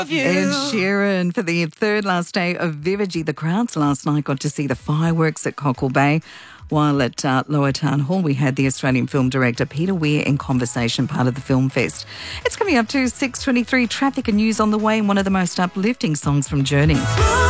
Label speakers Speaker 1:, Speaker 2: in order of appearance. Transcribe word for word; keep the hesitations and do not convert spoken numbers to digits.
Speaker 1: Ed Sheeran for the third last day of Vivagy. The crowds last night got to see the fireworks at Cockle Bay, while at uh, Lower Town Hall we had the Australian film director Peter Weir in conversation, part of the Film Fest. It's coming up to six twenty-three, traffic and news on the way, and one of the most uplifting songs from Journey.